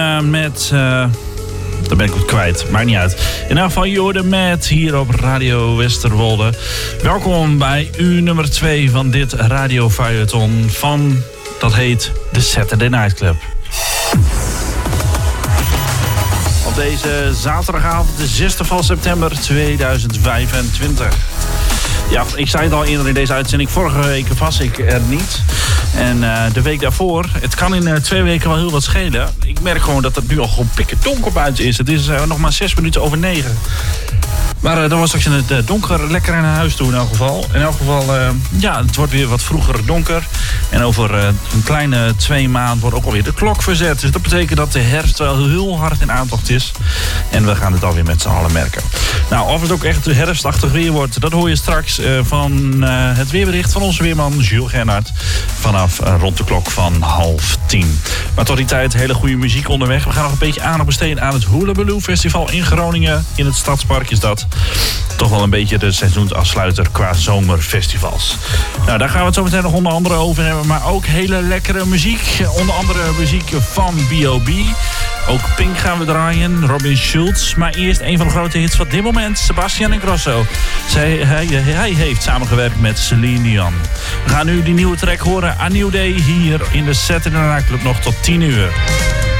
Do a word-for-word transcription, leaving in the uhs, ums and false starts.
Uh, met... Uh, daar ben ik het kwijt. Maakt niet uit. In elk geval, je hoorde Matt hier op Radio Westerwolde. Welkom bij uur nummer twee van dit radiofeuilleton van... Dat heet de Saturday Night Club. Op deze zaterdagavond, de zesde van september tweeduizend vijfentwintig. Ja, ik zei het al eerder in deze uitzending. Vorige week was ik er niet. En uh, de week daarvoor, het kan in uh, twee weken wel heel wat schelen. Ik merk gewoon dat het nu al gewoon pikken donker buiten is. Het is uh, nog maar zes minuten over negen. Maar uh, dan was straks in het uh, donker lekker naar huis toe in elk geval. In elk geval, uh, ja, het wordt weer wat vroeger donker. En over uh, een kleine twee maanden wordt ook alweer de klok verzet. Dus dat betekent dat de herfst wel heel hard in aantocht is. En we gaan het alweer met z'n allen merken. Nou, of het ook echt herfstachtig weer wordt, dat hoor je straks uh, van uh, het weerbericht van onze weerman Jules Gernard. Vanaf uh, rond de klok van half tien. Maar tot die tijd hele goede muziek onderweg. We gaan nog een beetje aandacht besteden aan het Hullabaloo Festival in Groningen. In het Stadspark is dat. Toch wel een beetje de seizoensafsluiter qua zomerfestivals. Nou, daar gaan we het zo meteen nog onder andere over hebben. Maar ook hele lekkere muziek. Onder andere muziek van B O B Ook Pink gaan we draaien. Robin Schulz. Maar eerst een van de grote hits van dit moment. Sebastian Ingrosso. Zij, hij, hij heeft samengewerkt met Celine Dion. We gaan nu die nieuwe track horen. A New Day hier in de Saturday Night Club nog tot tien uur.